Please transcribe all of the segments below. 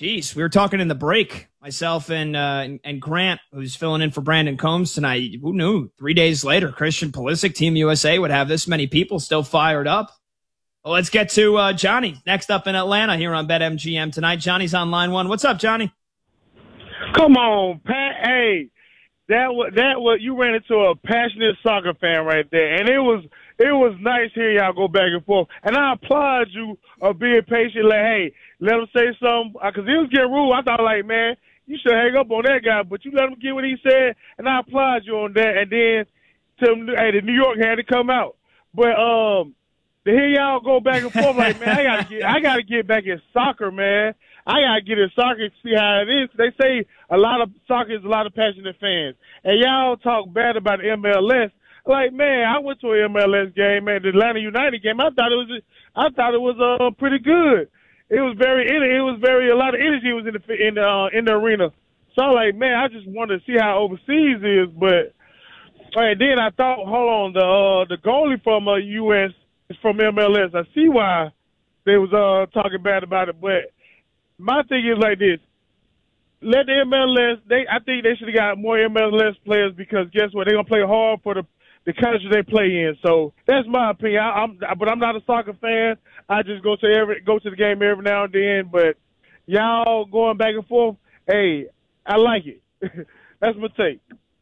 Geez, we were talking in the break, myself and Grant, who's filling in for Brandon Combs tonight. Who knew 3 days later, Christian Pulisic, Team USA, would have this many people still fired up? Well, let's get to Johnny next up in Atlanta here on BetMGM tonight. Johnny's on line one. What's up, Johnny? Come on, Pat. Hey, that you ran into a passionate soccer fan right there, and it was nice hearing y'all go back and forth. And I applaud you of being patient. Like, hey, let him say something, because he was getting rude. I thought, like, man, you should hang up on that guy, but you let him get what he said, and I applaud you on that. And then hey, the New York had to come out, but to hear y'all go back and forth, like, man, I gotta get back in soccer, man. I gotta get in soccer to see how it is. They say a lot of soccer is a lot of passionate fans, and y'all talk bad about the MLS. Like, man, I went to an MLS game, man, the Atlanta United game. I thought it was pretty good. It was a lot of energy was in the arena. So I'm like, man, I just wanted to see how overseas is, but and then I thought, hold on, the goalie from US is from MLS. I see why they was talking bad about it, but my thing is like this. Let the MLS, I think they should have got more MLS players, because guess what? They're going to play hard for the country they play in. So that's my opinion. But I'm not a soccer fan. I just go to the game every now and then. But y'all going back and forth, hey, I like it. That's my take.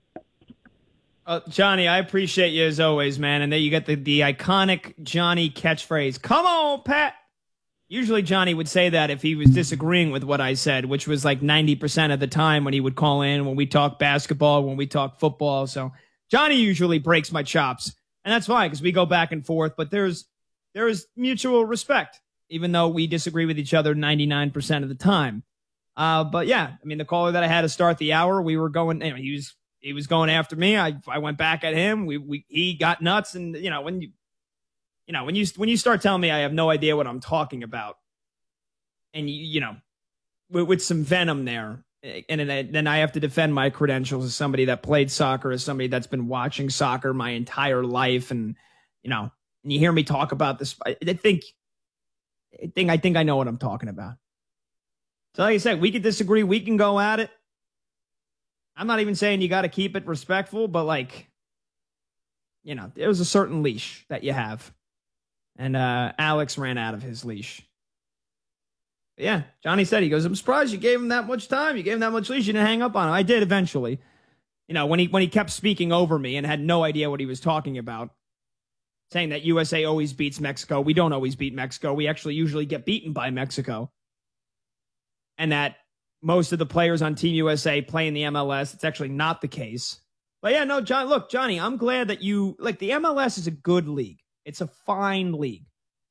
Johnny, I appreciate you as always, man. And then you get the iconic Johnny catchphrase, "Come on, Pat." Usually Johnny would say that if he was disagreeing with what I said, which was like 90% of the time when he would call in, when we talk basketball, when we talk football. So Johnny usually breaks my chops, and that's fine because we go back and forth, but there is mutual respect, even though we disagree with each other 99% of the time. But yeah, I mean, the caller that I had to start the hour, we were going, he was going after me. I went back at him. He got nuts. And when you start telling me I have no idea what I'm talking about, and with some venom there, and then I have to defend my credentials as somebody that played soccer, as somebody that's been watching soccer my entire life, and you hear me talk about this, I think I know what I'm talking about. So like I said, we could disagree, we can go at it. I'm not even saying you got to keep it respectful, but there's a certain leash that you have. And Alex ran out of his leash. But yeah, Johnny said, he goes, "I'm surprised you gave him that much time. You gave him that much leash. You didn't hang up on him." I did eventually. When he kept speaking over me and had no idea what he was talking about, saying that USA always beats Mexico. We don't always beat Mexico. We actually usually get beaten by Mexico. And that most of the players on Team USA play in the MLS. It's actually not the case. But yeah, no, Johnny, I'm glad that the MLS is a good league. It's a fine league.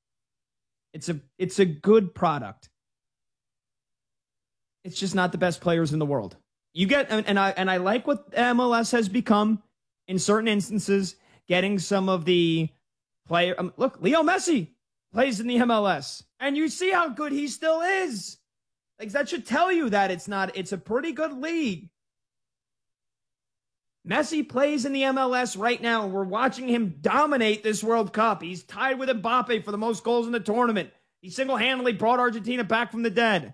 It's a good product. It's just not the best players in the world. You get, and I like what MLS has become in certain instances, getting some of the player. Look, Leo Messi plays in the MLS, and you see how good he still is. Like, that should tell you that it's a pretty good league. Messi plays in the MLS right now, and we're watching him dominate this World Cup. He's tied with Mbappe for the most goals in the tournament. He single-handedly brought Argentina back from the dead.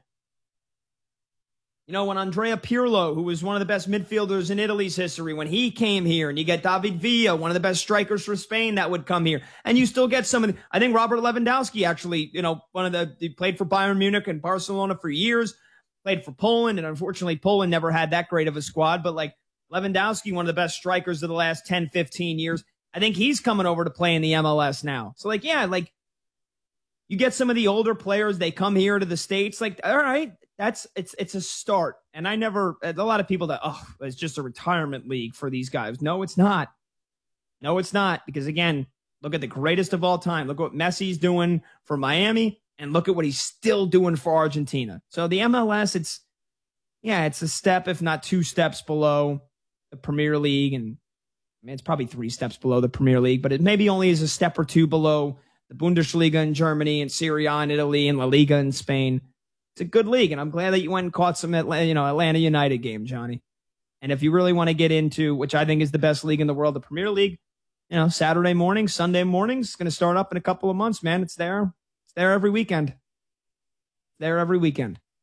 When Andrea Pirlo, who was one of the best midfielders in Italy's history, when he came here, and you get David Villa, one of the best strikers for Spain, that would come here. And you still get some of I think Robert Lewandowski actually, he played for Bayern Munich and Barcelona for years, played for Poland, and unfortunately Poland never had that great of a squad, but Lewandowski, one of the best strikers of the last 10, 15 years. I think he's coming over to play in the MLS now. So, you get some of the older players, they come here to the States. All right, it's a start. And a lot of people that, it's just a retirement league for these guys. No, it's not. No, it's not. Because, again, look at the greatest of all time. Look what Messi's doing for Miami, and look at what he's still doing for Argentina. So, the MLS, it's a step, if not 2 steps below the Premier League, and it's probably 3 steps below the Premier League, but it maybe only is a step or 2 below the Bundesliga in Germany and Serie A in Italy and La Liga in Spain. It's a good league, and I'm glad that you went and caught some Atlanta United game, Johnny. And if you really want to get into, which I think is the best league in the world, the Premier League, Saturday morning, Sunday mornings, it's going to start up in a couple of months, man. It's there. It's there every weekend.